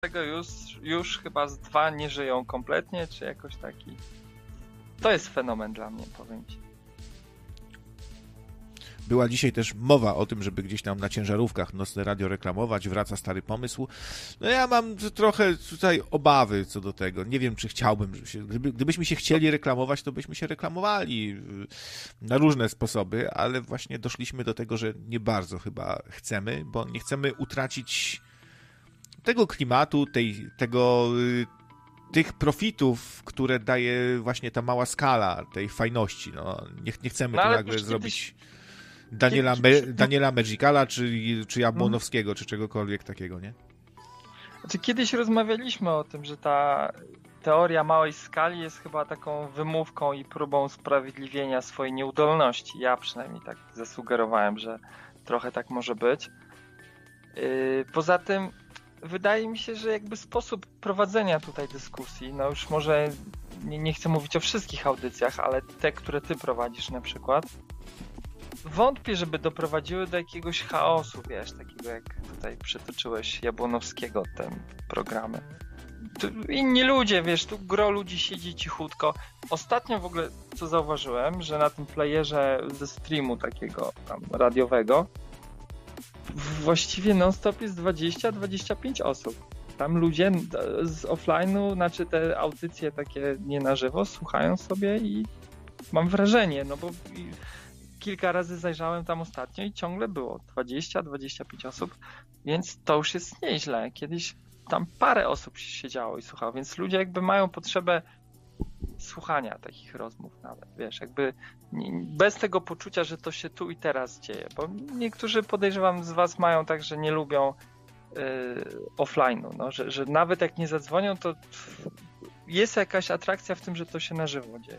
tego już chyba z 2 nie żyją kompletnie, czy jakoś taki. To jest fenomen dla mnie, powiem ci. Była dzisiaj też mowa o tym, żeby gdzieś tam na ciężarówkach nocne radio reklamować, wraca stary pomysł. No ja mam trochę tutaj obawy co do tego. Nie wiem, czy chciałbym, gdybyśmy się chcieli reklamować, to byśmy się reklamowali na różne sposoby, ale właśnie doszliśmy do tego, że nie bardzo chyba chcemy, bo nie chcemy utracić tego klimatu, tych profitów, które daje właśnie ta mała skala, tej fajności. No, nie chcemy tu nagle zrobić Daniela Magicala, czy Jabłonowskiego, czy czegokolwiek takiego, nie? Znaczy, kiedyś rozmawialiśmy o tym, że ta teoria małej skali jest chyba taką wymówką i próbą usprawiedliwienia swojej nieudolności. Ja przynajmniej tak zasugerowałem, że trochę tak może być. Poza tym wydaje mi się, że jakby sposób prowadzenia tutaj dyskusji, no już może nie chcę mówić o wszystkich audycjach, ale te, które ty prowadzisz na przykład, wątpię, żeby doprowadziły do jakiegoś chaosu, wiesz, takiego jak tutaj przytoczyłeś Jabłonowskiego, te programy. Tu inni ludzie, wiesz, tu gro ludzi siedzi cichutko. Ostatnio w ogóle, co zauważyłem, że na tym playerze ze streamu takiego tam radiowego właściwie non-stop jest 20-25 osób. Tam ludzie z offline'u, znaczy te audycje takie nie na żywo, słuchają sobie i mam wrażenie, no bo kilka razy zajrzałem tam ostatnio i ciągle było 20-25 osób, więc to już jest nieźle. Kiedyś tam parę osób siedziało i słuchało, więc ludzie jakby mają potrzebę słuchania takich rozmów nawet, wiesz, jakby bez tego poczucia, że to się tu i teraz dzieje, bo niektórzy, podejrzewam, z was mają tak, że nie lubią offline'u, no, że nawet jak nie zadzwonią, to jest jakaś atrakcja w tym, że to się na żywo dzieje.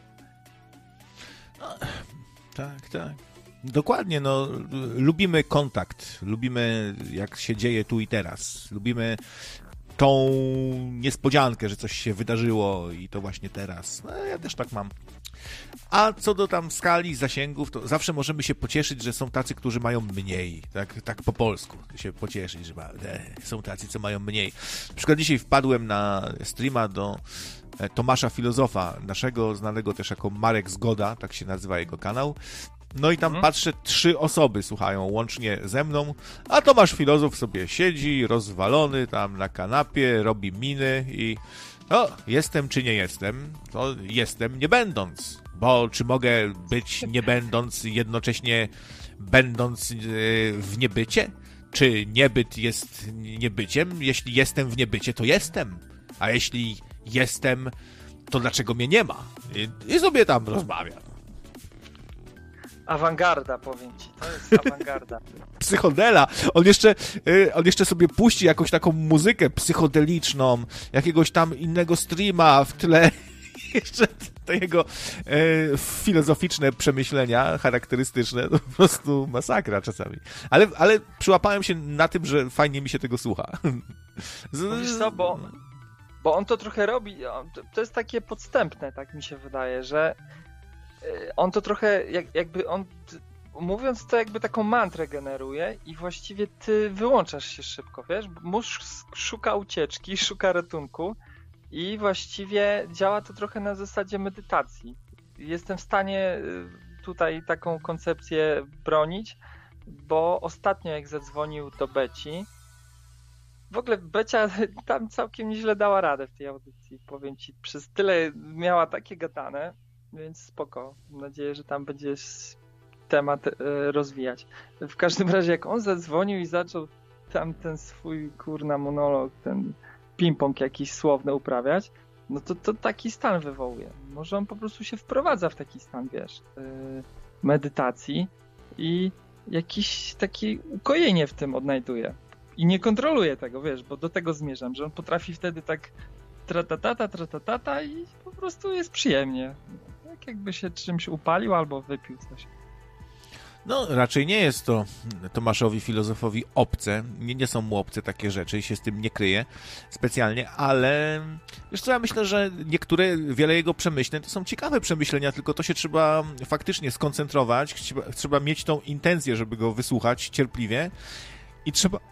Tak, tak. Dokładnie, no, lubimy kontakt, lubimy jak się dzieje tu i teraz, lubimy tą niespodziankę, że coś się wydarzyło i to właśnie teraz. No, ja też tak mam. A co do tam skali, zasięgów, to zawsze możemy się pocieszyć, że są tacy, którzy mają mniej. Tak po polsku się pocieszyć, że są tacy, co mają mniej. Na przykład dzisiaj wpadłem na streama do Tomasza Filozofa, naszego znanego też jako Marek Zgoda, tak się nazywa jego kanał. No i tam patrzę, 3 osoby słuchają łącznie ze mną, a Tomasz Filozof sobie siedzi, rozwalony tam na kanapie, robi miny i jestem czy nie jestem? To jestem nie będąc, bo czy mogę być nie będąc, jednocześnie będąc w niebycie? Czy niebyt jest niebyciem? Jeśli jestem w niebycie, to jestem, a jeśli jestem, to dlaczego mnie nie ma? I sobie tam rozmawia. Awangarda, powiem ci, to jest awangarda. Psychodela. On jeszcze sobie puści jakąś taką muzykę psychodeliczną, jakiegoś tam innego streama w tle. Jeszcze te jego filozoficzne przemyślenia charakterystyczne, to po prostu masakra czasami. Ale przyłapałem się na tym, że fajnie mi się tego słucha. Wiesz co, bo on to trochę robi, to jest takie podstępne, tak mi się wydaje, że on to trochę, jakby on, mówiąc to, jakby taką mantrę generuje i właściwie ty wyłączasz się szybko, wiesz? Mózg szuka ucieczki, szuka ratunku i właściwie działa to trochę na zasadzie medytacji. Jestem w stanie tutaj taką koncepcję bronić, bo ostatnio jak zadzwonił do Beci, w ogóle Becia tam całkiem nieźle dała radę w tej audycji, powiem ci, przez tyle miała takie gadane, więc spoko. Mam nadzieję, że tam będzie temat rozwijać. W każdym razie, jak on zadzwonił i zaczął tam ten swój monolog, ten ping-pong jakiś słowny uprawiać, no to taki stan wywołuje. Może on po prostu się wprowadza w taki stan, wiesz, medytacji i jakiś taki ukojenie w tym odnajduje. I nie kontroluje tego, wiesz, bo do tego zmierzam, że on potrafi wtedy tak tratatata i po prostu jest przyjemnie. Tak jakby się czymś upalił albo wypił coś. No, raczej nie jest to Tomaszowi Filozofowi obce. Nie są mu obce takie rzeczy i się z tym nie kryje specjalnie, ale wiesz co, ja myślę, że wiele jego przemyśleń to są ciekawe przemyślenia, tylko to się trzeba faktycznie skoncentrować, trzeba mieć tą intencję, żeby go wysłuchać cierpliwie i trzeba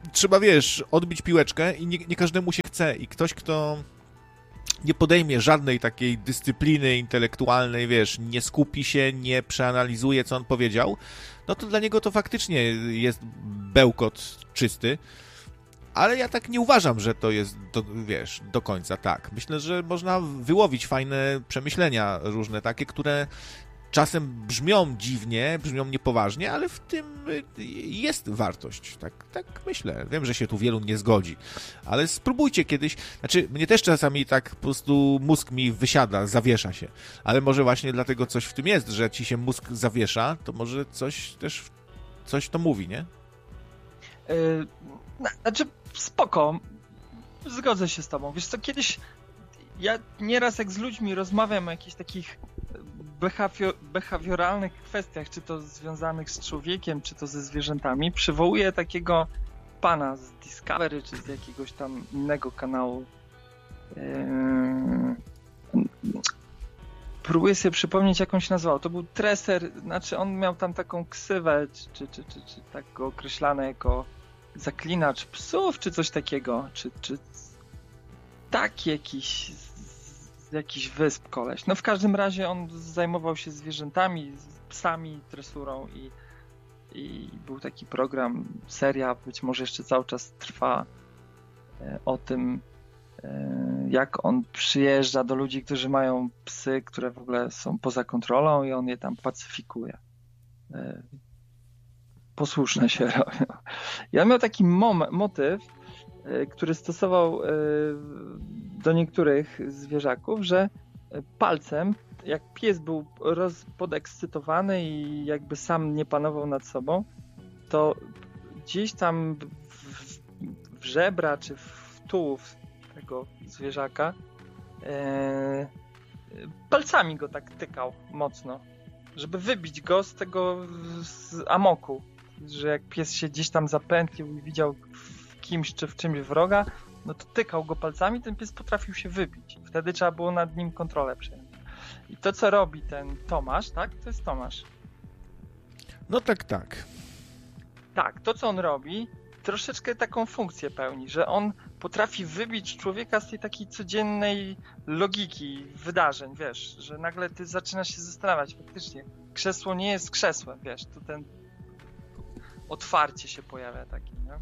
trzeba, wiesz, odbić piłeczkę i nie każdemu się chce. I ktoś, kto nie podejmie żadnej takiej dyscypliny intelektualnej, wiesz, nie skupi się, nie przeanalizuje, co on powiedział, no to dla niego to faktycznie jest bełkot czysty. Ale ja tak nie uważam, że to jest, do końca tak. Myślę, że można wyłowić fajne przemyślenia różne takie, które czasem brzmią dziwnie, brzmią niepoważnie, ale w tym jest wartość. Tak myślę. Wiem, że się tu wielu nie zgodzi, ale spróbujcie kiedyś. Znaczy, mnie też czasami tak po prostu mózg mi wysiada, zawiesza się. Ale może właśnie dlatego coś w tym jest, że ci się mózg zawiesza, to może coś to mówi, nie? Znaczy, spoko. Zgodzę się z tobą. Wiesz co, kiedyś ja nieraz jak z ludźmi rozmawiam o jakichś takich behawioralnych kwestiach, czy to związanych z człowiekiem, czy to ze zwierzętami, przywołuję takiego pana z Discovery, czy z jakiegoś tam innego kanału. Próbuję sobie przypomnieć, jak on się nazywał. To był treser, znaczy on miał tam taką ksywę, czy tak go określane jako zaklinacz psów, czy coś takiego, czy tak jakiś wysp koleś. No w każdym razie on zajmował się zwierzętami, psami, tresurą i był taki program, seria, być może jeszcze cały czas trwa, o tym, jak on przyjeżdża do ludzi, którzy mają psy, które w ogóle są poza kontrolą i on je tam pacyfikuje. Posłuszne się robią. Ja miał taki motyw, który stosował do niektórych zwierzaków, że palcem, jak pies był podekscytowany i jakby sam nie panował nad sobą, to gdzieś tam w żebra czy w tułów tego zwierzaka palcami go tak tykał mocno, żeby wybić go z tego amoku, że jak pies się gdzieś tam zapętlił i widział w kimś czy w czymś wroga, no to tykał go palcami, ten pies potrafił się wybić. Wtedy trzeba było nad nim kontrolę przejąć. I to, co robi ten Tomasz, tak? To jest Tomasz. No tak. Tak, to, co on robi, troszeczkę taką funkcję pełni, że on potrafi wybić człowieka z tej takiej codziennej logiki wydarzeń, wiesz, że nagle ty zaczynasz się zastanawiać, faktycznie, krzesło nie jest krzesłem, wiesz, tu ten otwarcie się pojawia takie, nie?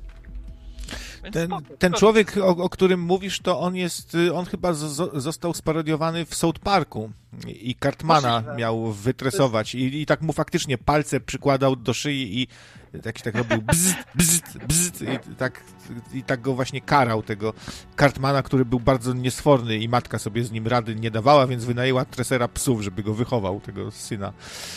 Ten człowiek, o którym mówisz, to on chyba został sparodiowany w South Parku i Cartmana miał wytresować i tak mu faktycznie palce przykładał do szyi i tak robił bzzt, bzzt, bzzt i tak go właśnie karał, tego Cartmana, który był bardzo niesforny i matka sobie z nim rady nie dawała, więc wynajęła tresera psów, żeby go wychował, tego syna.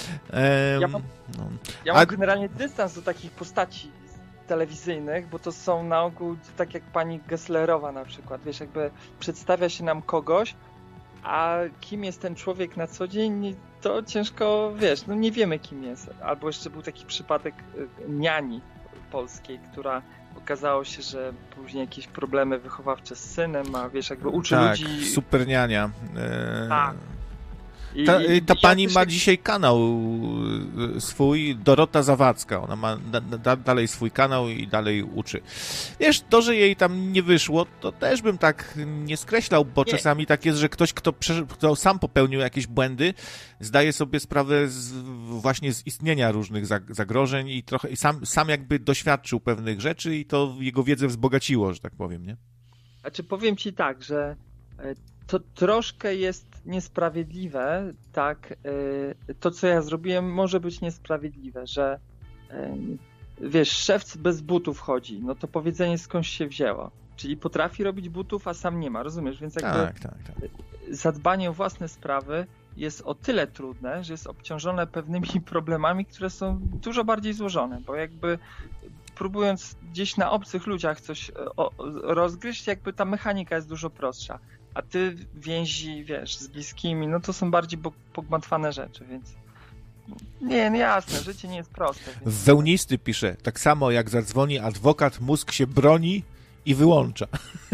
Ja mam generalnie dystans do takich postaci telewizyjnych, bo to są na ogół tak jak pani Gesslerowa na przykład, wiesz, jakby przedstawia się nam kogoś, a kim jest ten człowiek na co dzień, to ciężko, wiesz, no nie wiemy kim jest. Albo jeszcze był taki przypadek niani polskiej, która okazało się, że później jakieś problemy wychowawcze z synem, a wiesz, jakby uczy ludzi... super niania. Tak. Ta pani ma dzisiaj kanał swój, Dorota Zawadzka. Ona ma dalej swój kanał i dalej uczy. Wiesz, to, że jej tam nie wyszło, to też bym tak nie skreślał, bo czasami tak jest, że ktoś, kto sam popełnił jakieś błędy, zdaje sobie sprawę właśnie z istnienia różnych zagrożeń i trochę sam jakby doświadczył pewnych rzeczy i to jego wiedzę wzbogaciło, że tak powiem, nie? Znaczy powiem ci tak, że to troszkę jest niesprawiedliwe, tak, to co ja zrobiłem może być niesprawiedliwe, że wiesz, szewc bez butów chodzi, no to powiedzenie skądś się wzięło, czyli potrafi robić butów, a sam nie ma, rozumiesz, więc jakby tak. zadbanie o własne sprawy jest o tyle trudne, że jest obciążone pewnymi problemami, które są dużo bardziej złożone, bo jakby próbując gdzieś na obcych ludziach coś rozgryźć, jakby ta mechanika jest dużo prostsza. A ty więzi, wiesz, z bliskimi, no to są bardziej pogmatwane rzeczy, więc nie, jasne, życie nie jest proste. Więc... Wełnisty pisze, tak samo jak zadzwoni adwokat, mózg się broni i wyłącza.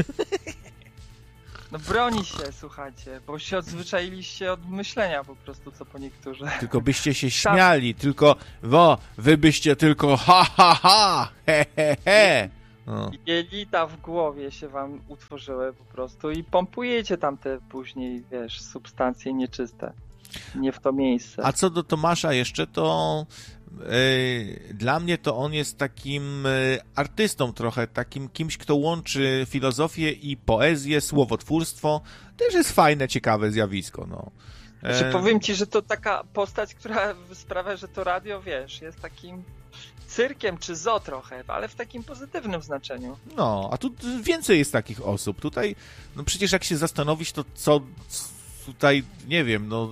No broni się, słuchajcie, bo się odzwyczailiście od myślenia po prostu, co po niektórzy. Tylko byście się śmiali, tylko wy byście tylko ha, he. No. Jelita w głowie się wam utworzyły po prostu i pompujecie tam te później, wiesz, substancje nieczyste. Nie w to miejsce. A co do Tomasza jeszcze, to dla mnie to on jest takim artystą trochę, takim kimś, kto łączy filozofię i poezję, słowotwórstwo. Też jest fajne, ciekawe zjawisko, no. Że powiem ci, że to taka postać, która sprawia, że to radio, wiesz, jest takim cyrkiem czy zoo trochę, ale w takim pozytywnym znaczeniu. No, a tu więcej jest takich osób. Tutaj, no przecież jak się zastanowić, to co tutaj, nie wiem, no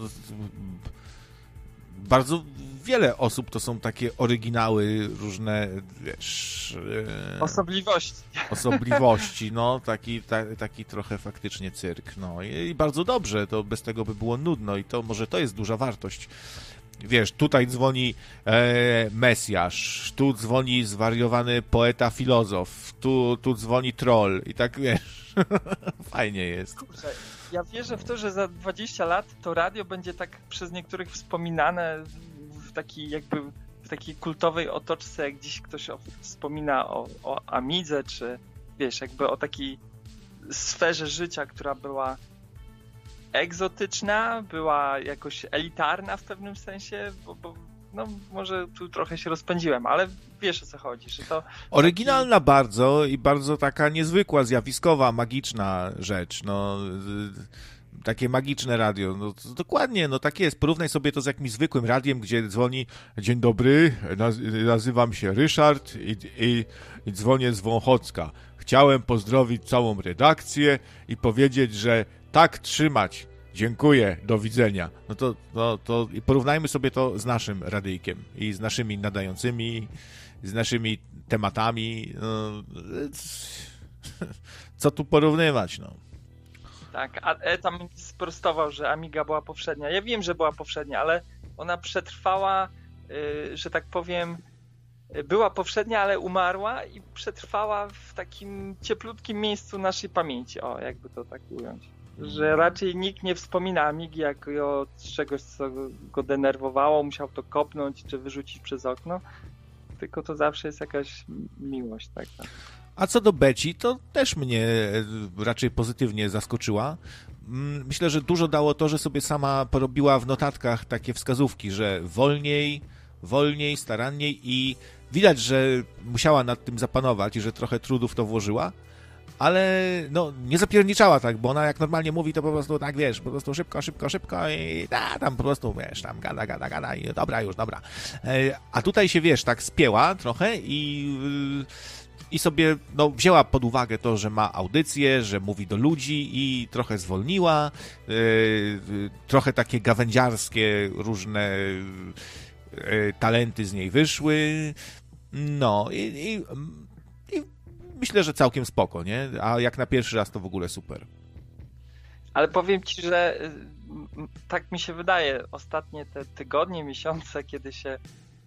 bardzo wiele osób to są takie oryginały, różne, wiesz... Osobliwości, no, taki trochę faktycznie cyrk, no i bardzo dobrze, to bez tego by było nudno i to może to jest duża wartość. Wiesz, tutaj dzwoni Mesjasz, tu dzwoni zwariowany poeta filozof, tu dzwoni troll i tak, wiesz, fajnie jest. Kurczę, ja wierzę w to, że za 20 lat to radio będzie tak przez niektórych wspominane w takiej jakby w takiej kultowej otoczce, jak dziś ktoś wspomina o Amidze, czy wiesz, jakby o takiej sferze życia, która była egzotyczna, była jakoś elitarna w pewnym sensie, bo no może tu trochę się rozpędziłem, ale wiesz o co chodzi, że to... Oryginalna bardzo i bardzo taka niezwykła, zjawiskowa, magiczna rzecz, no takie magiczne radio, no dokładnie, no tak jest, porównaj sobie to z jakimś zwykłym radiem, gdzie dzwoni: dzień dobry, nazywam się Ryszard i dzwonię z Wąchocka. Chciałem pozdrowić całą redakcję i powiedzieć, że tak trzymać. Dziękuję, do widzenia. No to porównajmy sobie to z naszym radyjkiem i z naszymi nadającymi, z naszymi tematami. No, co tu porównywać, no. Tak, a tam sprostował, że Amiga była powszednia. Ja wiem, że była powszednia, ale ona przetrwała, że tak powiem, była powszednia, ale umarła i przetrwała w takim cieplutkim miejscu naszej pamięci. O, jakby to tak ująć. Że raczej nikt nie wspomina Amigi jako o czegoś, co go denerwowało, musiał to kopnąć czy wyrzucić przez okno, tylko to zawsze jest jakaś miłość taka. A co do Beci, to też mnie raczej pozytywnie zaskoczyła. Myślę, że dużo dało to, że sobie sama porobiła w notatkach takie wskazówki, że wolniej, staranniej i widać, że musiała nad tym zapanować i że trochę trudu w to włożyła, ale no nie zapierniczała tak, bo ona jak normalnie mówi, to po prostu tak, wiesz, po prostu szybko i tam po prostu, wiesz, tam gada i dobra. A tutaj się, wiesz, tak spięła trochę i sobie no, wzięła pod uwagę to, że ma audycję, że mówi do ludzi i trochę zwolniła, trochę takie gawędziarskie różne talenty z niej wyszły, no i myślę, że całkiem spoko, nie? A jak na pierwszy raz to w ogóle super. Ale powiem ci, że tak mi się wydaje, ostatnie te tygodnie, miesiące, kiedy się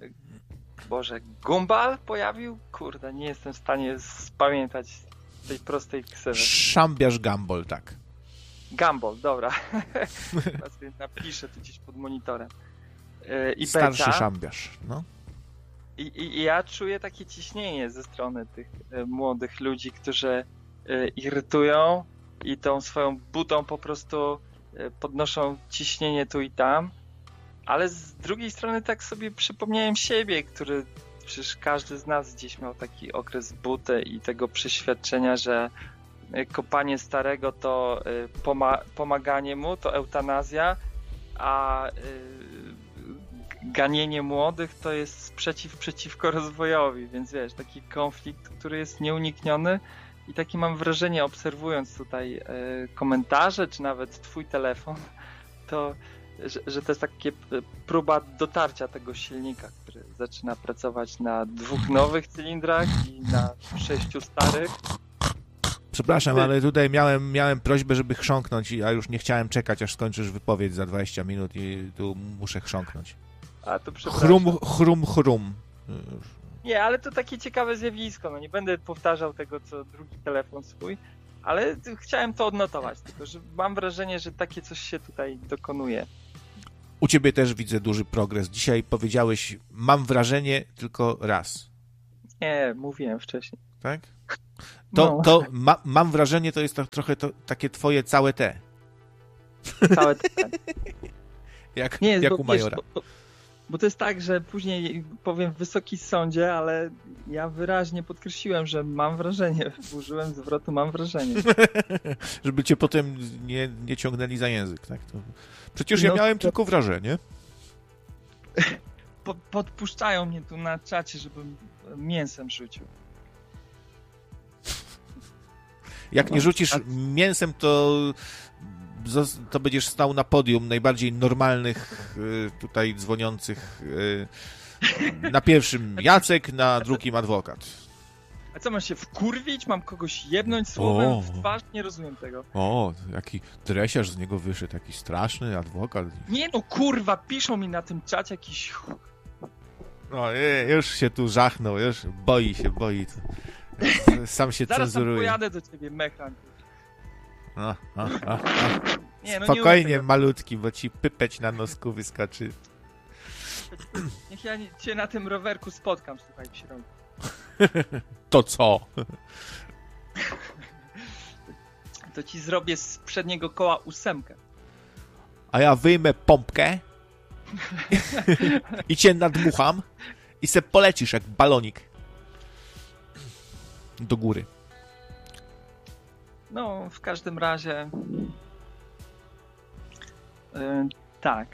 Gumball pojawił? Kurde, nie jestem w stanie spamiętać tej prostej ksywy. Szambiarz Gumball, tak. Gumball, dobra. Napiszę tu gdzieś pod monitorem. I starszy Becia. szambiarz, no. I ja czuję takie ciśnienie ze strony tych młodych ludzi, którzy irytują i tą swoją butą po prostu podnoszą ciśnienie tu i tam. Ale z drugiej strony tak sobie przypomniałem siebie, który przecież każdy z nas gdzieś miał taki okres buty i tego przeświadczenia, że kopanie starego to pomaganie mu, to eutanazja, a ganienie młodych to jest sprzeciw przeciwko rozwojowi, więc wiesz, taki konflikt, który jest nieunikniony i takie mam wrażenie, obserwując tutaj komentarze, czy nawet twój telefon, to że to jest takie próba dotarcia tego silnika, który zaczyna pracować na 2 nowych cylindrach i na 6 starych. Przepraszam, ale tutaj miałem prośbę, żeby chrząknąć, a już nie chciałem czekać, aż skończysz wypowiedź za 20 minut i tu muszę chrząknąć. A to przepraszam. Chrum. Nie, ale to takie ciekawe zjawisko. No nie będę powtarzał tego, co drugi telefon swój, ale chciałem to odnotować, tylko że mam wrażenie, że takie coś się tutaj dokonuje. U ciebie też widzę duży progres. Dzisiaj powiedziałeś, mam wrażenie, tylko raz. Nie, mówiłem wcześniej. tak? No. Mam wrażenie, to jest trochę takie twoje całe te. Całe te. jak u Majora. Bo to jest tak, że później powiem w Wysokim Sądzie, ale ja wyraźnie podkreśliłem, że mam wrażenie. Użyłem zwrotu mam wrażenie. Żeby cię potem nie ciągnęli za język, tak? Przecież ja miałem tylko wrażenie. Podpuszczają mnie tu na czacie, żebym mięsem rzucił. Jak nie rzucisz mięsem, to będziesz stał na podium najbardziej normalnych tutaj dzwoniących. Na pierwszym Jacek, na drugim adwokat. A co, masz się wkurwić? Mam kogoś jebnąć słowem w twarz? Nie rozumiem tego. O, jaki dresiarz z niego wyszedł, taki straszny adwokat. Nie no, kurwa, piszą mi na tym czacie jakiś... No, już się tu żachnął, już boi. Sam się zaraz cenzuruje. Zaraz pojadę do ciebie, mechan. Nie, no spokojnie, malutki, bo ci pypeć na nosku wyskoczy. Niech ja cię na tym rowerku spotkam, słuchaj, w środku. To co? To ci zrobię z przedniego koła 8. A ja wyjmę pompkę i cię nadmucham i se polecisz jak balonik do góry. No, w każdym razie tak.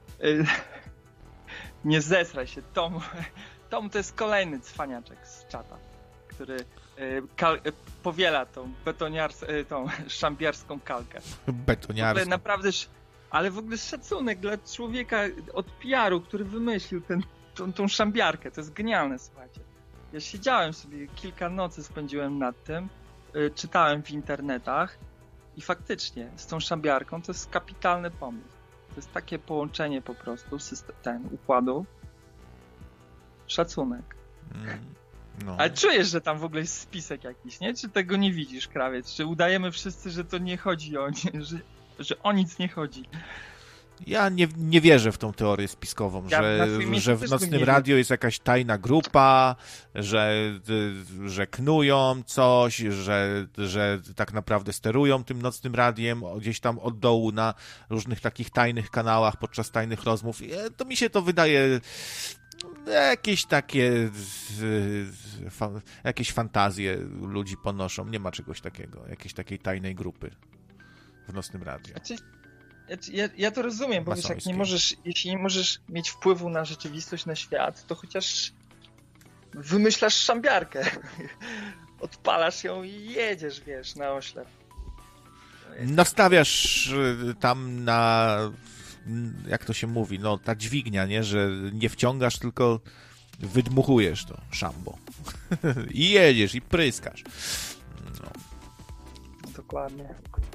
Nie zesraj się, Tom to jest kolejny cwaniaczek z czata, który powiela tą tą szambiarską kalkę. Betoniarską. Naprawdę, ale w ogóle szacunek dla człowieka od PR-u, który wymyślił tą szambiarkę. To jest genialne, słuchajcie. Ja siedziałem sobie, kilka nocy spędziłem nad tym, czytałem w internetach i faktycznie z tą szambiarką to jest kapitalny pomysł. To jest takie połączenie po prostu układu. Szacunek. No. Ale czujesz, że tam w ogóle jest spisek jakiś, nie? Czy tego nie widzisz, krawiec? Czy udajemy wszyscy, że to nie chodzi o że o nic nie chodzi? Ja nie wierzę w tą teorię spiskową, że w Nocnym Radio jest jakaś tajna grupa, że knują coś, że tak naprawdę sterują tym Nocnym Radiem gdzieś tam od dołu na różnych takich tajnych kanałach podczas tajnych rozmów. To mi się to wydaje jakieś takie jakieś fantazje ludzi ponoszą. Nie ma czegoś takiego, jakiejś takiej tajnej grupy w Nocnym Radiu. Ja to rozumiem, bo wiesz, jeśli nie możesz mieć wpływu na rzeczywistość, na świat, to chociaż wymyślasz szambiarkę. Odpalasz ją i jedziesz, wiesz, na oślep. Nastawiasz tam na, jak to się mówi, no ta dźwignia, nie? Że nie wciągasz, tylko wydmuchujesz to szambo. I jedziesz, i pryskasz. No. Dokładnie.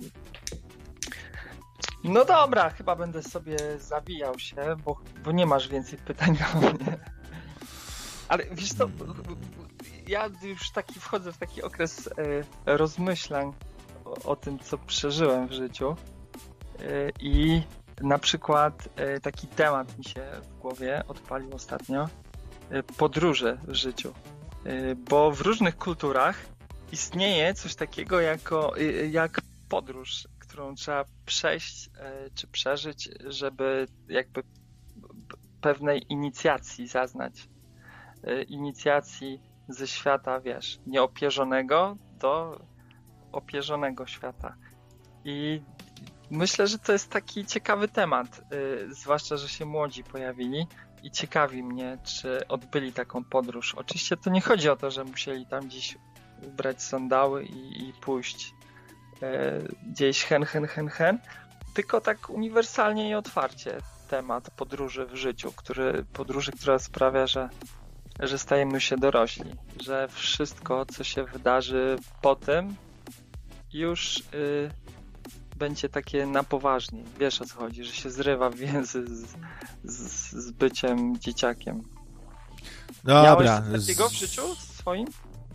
No dobra, chyba będę sobie zawijał się, bo nie masz więcej pytań do mnie. Ale wiesz co, ja już wchodzę w taki okres rozmyślań o tym, co przeżyłem w życiu i na przykład taki temat mi się w głowie odpalił ostatnio, podróże w życiu, bo w różnych kulturach istnieje coś takiego jak podróż, którą trzeba przejść czy przeżyć, żeby jakby pewnej inicjacji zaznać. Inicjacji ze świata, wiesz, nieopierzonego do opierzonego świata. I myślę, że to jest taki ciekawy temat, zwłaszcza, że się młodzi pojawili i ciekawi mnie, czy odbyli taką podróż. Oczywiście to nie chodzi o to, że musieli tam gdzieś ubrać sandały i pójść gdzieś hen, tylko tak uniwersalnie i otwarcie temat podróży w życiu, podróży, która sprawia, że stajemy się dorośli, że wszystko, co się wydarzy po tym, już będzie takie na poważnie. Wiesz, o co chodzi, że się zrywa więzy z byciem dzieciakiem. Dobra. Miałeś takiego w życiu swoim?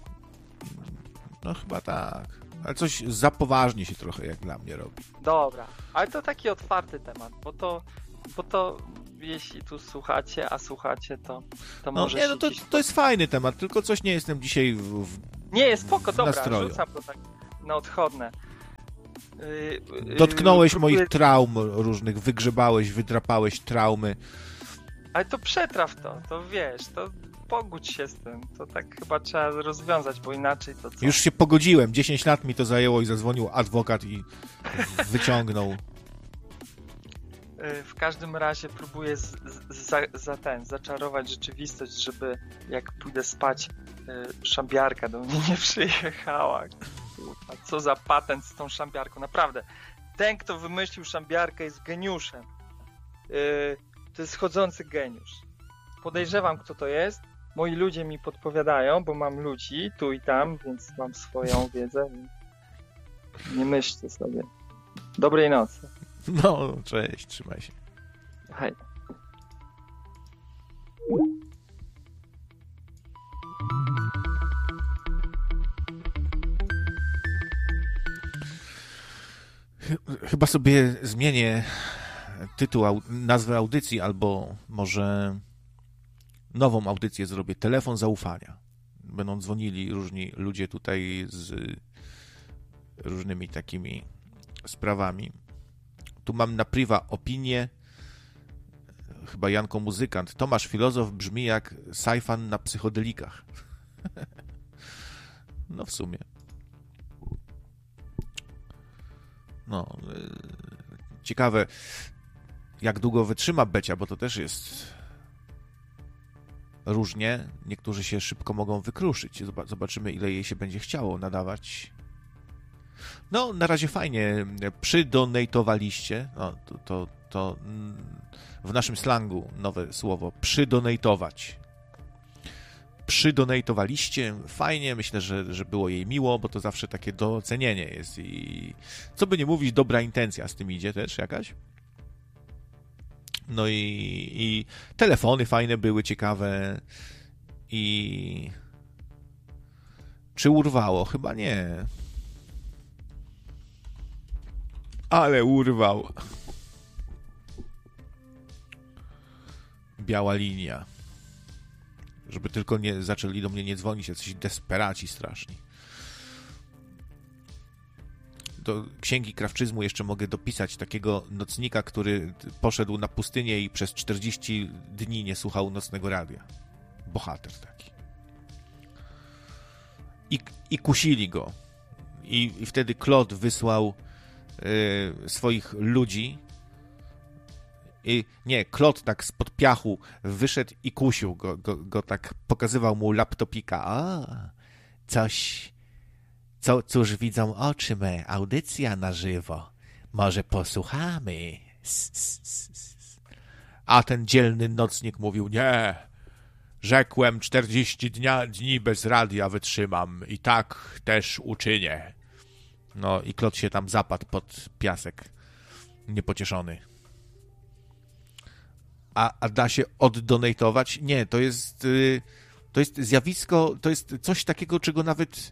No chyba tak. Ale coś za poważnie się trochę jak dla mnie robi. Dobra, ale to taki otwarty temat, bo to jeśli tu słuchacie, to może... Nie, no to jest fajny temat, tylko coś nie jestem dzisiaj Nie, spoko, dobra, nastroju. rzucam to tak na odchodne. Dotknąłeś moich traum różnych, wygrzebałeś, wydrapałeś traumy. Ale to przetraw to wiesz, to pogódź się z tym. To tak chyba trzeba rozwiązać, bo inaczej to co? Już się pogodziłem, 10 lat mi to zajęło i zadzwonił adwokat i wyciągnął. W każdym razie próbuję zaczarować rzeczywistość, żeby jak pójdę spać, szambiarka do mnie nie przyjechała. Kurwa, co za patent z tą szambiarką. Naprawdę, ten, kto wymyślił szambiarkę, jest geniuszem. To jest chodzący geniusz. Podejrzewam, kto to jest. Moi ludzie mi podpowiadają, bo mam ludzi tu i tam, więc mam swoją wiedzę. Nie myślcie sobie. Dobrej nocy. No, cześć, trzymaj się. Hej. Chyba sobie zmienię tytuł, nazwę audycji, albo może nową audycję zrobię. Telefon zaufania. Będą dzwonili różni ludzie tutaj z różnymi takimi sprawami. Tu mam na priwa opinię, chyba Janko Muzykant. Tomasz Filozof brzmi jak Sajfan na psychodelikach. No w sumie. No, ciekawe, jak długo wytrzyma Becia, bo to też jest różnie. Niektórzy się szybko mogą wykruszyć. Zobaczymy, ile jej się będzie chciało nadawać. No, na razie fajnie. Przydonatowaliście. No, to w naszym slangu nowe słowo. Przydonatować. Przydonatowaliście. Fajnie. Myślę, że było jej miło, bo to zawsze takie docenienie jest. I co by nie mówić, dobra intencja z tym idzie też jakaś. No i telefony fajne były, ciekawe. I czy urwało? Chyba nie. Ale urwał. Biała linia. Żeby tylko nie zaczęli do mnie nie dzwonić, jacyś desperaci straszni. Do Księgi Krawczyzmu jeszcze mogę dopisać takiego nocnika, który poszedł na pustynię i przez 40 dni nie słuchał nocnego radia. Bohater taki. I kusili go. I wtedy Claude wysłał swoich ludzi. Claude tak spod piachu wyszedł i kusił go tak, pokazywał mu laptopika. Cóż widzą oczy me, audycja na żywo. Może posłuchamy. A ten dzielny nocnik mówił, nie, rzekłem 40 dni bez radia wytrzymam i tak też uczynię. No i Claude się tam zapadł pod piasek, niepocieszony. A da się oddonatować? Nie, to jest zjawisko, to jest coś takiego, czego nawet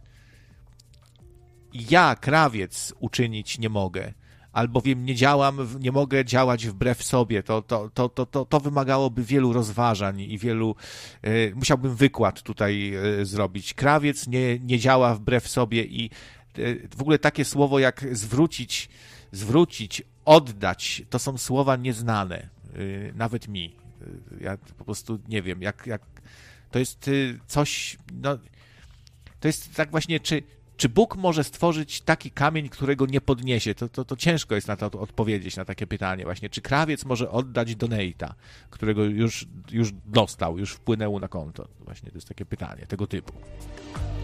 ja, krawiec, uczynić nie mogę. Albowiem nie mogę działać wbrew sobie. To wymagałoby wielu rozważań i wielu... musiałbym wykład tutaj zrobić. Krawiec nie działa wbrew sobie i w ogóle takie słowo jak zwrócić, oddać, to są słowa nieznane. Nawet mi. Ja po prostu nie wiem, jak to jest coś, no, to jest tak właśnie, czy Bóg może stworzyć taki kamień, którego nie podniesie? To ciężko jest na to odpowiedzieć, na takie pytanie właśnie. Czy krawiec może oddać donate'a, którego już dostał, już wpłynęło na konto? Właśnie to jest takie pytanie tego typu.